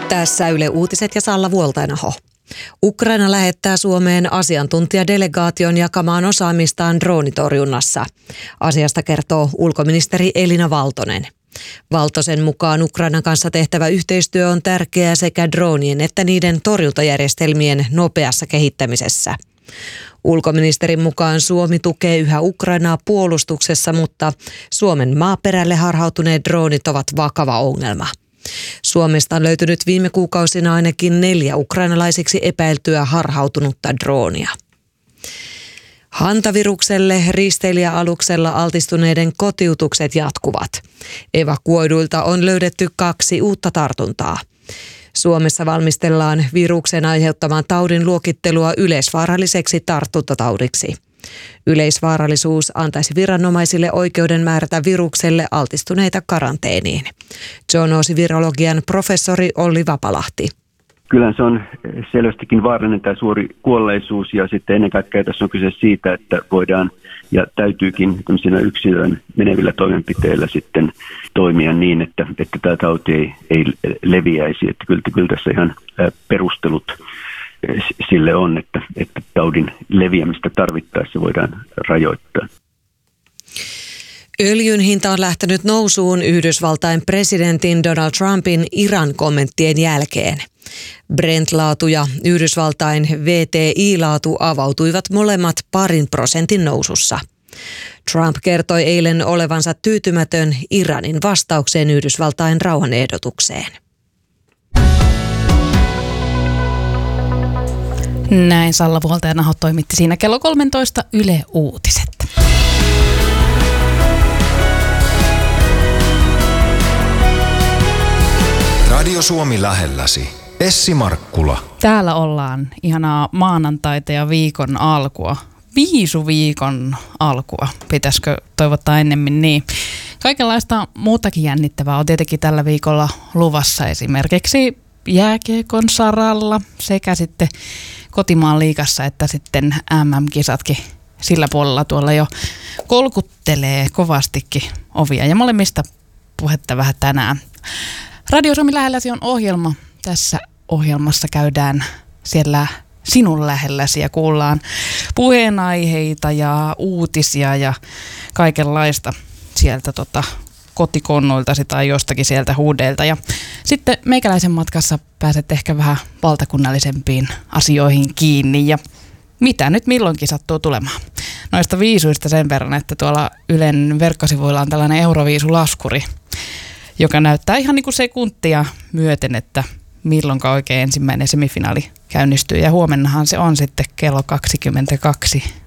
Tässä Yle Uutiset ja Salla Vuoltainaho. Ukraina lähettää Suomeen asiantuntijadelegaation jakamaan osaamistaan droonitorjunnassa. Asiasta kertoo ulkoministeri Elina Valtonen. Valtosen mukaan Ukrainan kanssa tehtävä yhteistyö on tärkeää sekä droonien että niiden torjuntajärjestelmien nopeassa kehittämisessä. Ulkoministerin mukaan Suomi tukee yhä Ukrainaa puolustuksessa, mutta Suomen maaperälle harhautuneet droonit ovat vakava ongelma. Suomesta on löytynyt viime kuukausina ainakin 4 ukrainalaisiksi epäiltyä harhautunutta droonia. Hantavirukselle risteilijäaluksella altistuneiden kotiutukset jatkuvat. Evakuoiduilta on löydetty 2 uutta tartuntaa. Suomessa valmistellaan viruksen aiheuttaman taudin luokittelua yleisvaaralliseksi tartuntataudiksi. Yleisvaarallisuus antaisi viranomaisille oikeuden määrätä virukselle altistuneita karanteeniin. Zoonoosivirologian professori Olli Vapalahti. Kyllä se on selvästikin vaarallinen tämä suuri kuolleisuus ja sitten ennen kaikkea tässä on kyse siitä, että voidaan ja täytyykin siinä yksilön menevillä toimenpiteillä sitten toimia niin, että tämä tauti ei leviäisi. Että kyllä tässä ihan perustelut sille on, että taudin leviämistä tarvittaessa voidaan rajoittaa. Öljyn hinta on lähtenyt nousuun Yhdysvaltain presidentin Donald Trumpin Iran-kommenttien jälkeen. Brent-laatu ja Yhdysvaltain WTI-laatu avautuivat molemmat 2% nousussa. Trump kertoi eilen olevansa tyytymätön Iranin vastaukseen Yhdysvaltain rauhanehdotukseen. Näin Salla Vuoltainaho toimitti siinä kello 13 Yle Uutiset. Radio Suomi lähelläsi. Essi Markkula. Täällä ollaan ihanaa maanantaita ja viikon alkua. Viisuviikon alkua, pitäisikö toivottaa ennemmin niin. Kaikenlaista muutakin jännittävää on tietenkin tällä viikolla luvassa, esimerkiksi jääkiekon saralla sekä sitten kotimaan liigassa että sitten MM-kisatkin sillä puolella tuolla jo kolkuttelee kovastikin ovia ja molemmista puhetta vähän tänään. Radio Suomi lähelläsi on ohjelma. Tässä ohjelmassa käydään siellä sinun lähelläsi ja kuullaan puheenaiheita ja uutisia ja kaikenlaista sieltä kotikonnoiltasi tai jostakin sieltä huudeilta. Ja sitten meikäläisen matkassa pääset ehkä vähän valtakunnallisempiin asioihin kiinni ja mitä nyt milloinkin sattuu tulemaan. Noista viisuista sen verran, että tuolla Ylen verkkosivuilla on tällainen Euroviisulaskuri, joka näyttää ihan niin kuin sekuntia myöten, että milloinka oikein ensimmäinen semifinaali käynnistyy. Ja huomennahan se on sitten kello 22